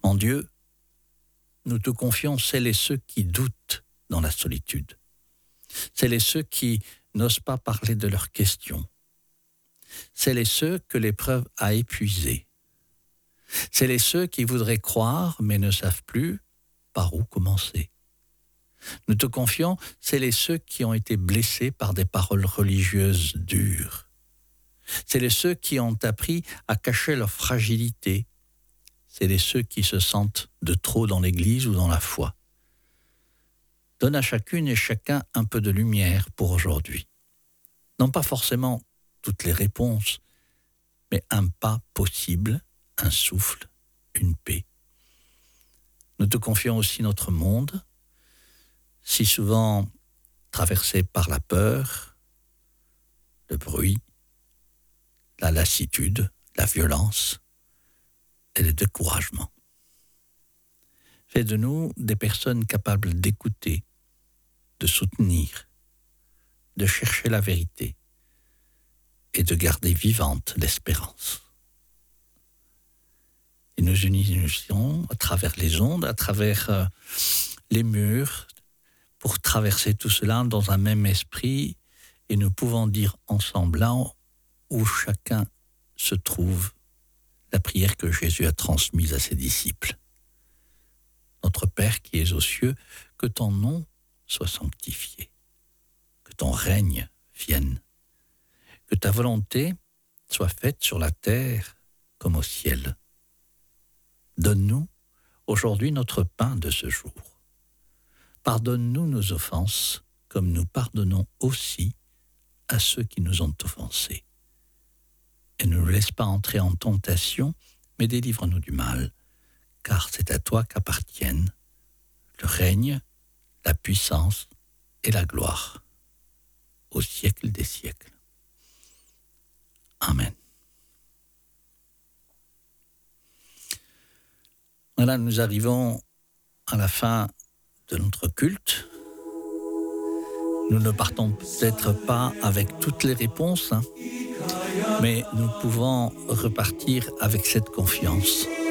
En Dieu, nous te confions celles et ceux qui doutent dans la solitude, celles et ceux qui n'osent pas parler de leurs questions, celles et ceux que l'épreuve a épuisés, celles et ceux qui voudraient croire mais ne savent plus par où commencer. Nous te confions celles et ceux qui ont été blessés par des paroles religieuses dures, celles et ceux qui ont appris à cacher leur fragilité, celles et ceux qui se sentent de trop dans l'Église ou dans la foi. Donne à chacune et chacun un peu de lumière pour aujourd'hui. Non pas forcément toutes les réponses, mais un pas possible, un souffle, une paix. Nous te confions aussi notre monde, si souvent traversé par la peur, le bruit, la lassitude, la violence et le découragement. Fais de nous des personnes capables d'écouter, de soutenir, de chercher la vérité et de garder vivante l'espérance. Et nous unissons à travers les ondes, à travers les murs, pour traverser tout cela dans un même esprit, et nous pouvons dire ensemble, là où chacun se trouve, la prière que Jésus a transmise à ses disciples. Notre Père qui es aux cieux, que ton nom soit sanctifié, que ton règne vienne, que ta volonté soit faite sur la terre comme au ciel. Donne-nous aujourd'hui notre pain de ce jour. Pardonne-nous nos offenses, comme nous pardonnons aussi à ceux qui nous ont offensés. Et ne nous laisse pas entrer en tentation, mais délivre-nous du mal, car c'est à toi qu'appartiennent le règne, la puissance et la gloire, au siècle des siècles. Amen. Voilà, nous arrivons à la fin de notre culte. Nous ne partons peut-être pas avec toutes les réponses, mais nous pouvons repartir avec cette confiance.